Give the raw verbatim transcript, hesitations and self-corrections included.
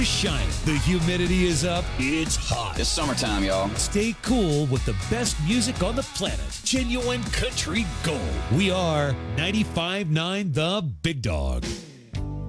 shining. The humidity is up. It's hot. It's summertime, y'all. Stay cool with the best music on the planet. Genuine country gold. We are ninety-five point nine The Big Dog.